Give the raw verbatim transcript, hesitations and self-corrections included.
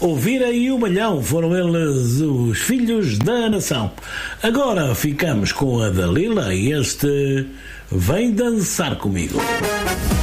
ouvir aí o Malhão, foram eles os filhos da nação. Agora ficamos com a Dalila e este Vem Dançar Comigo.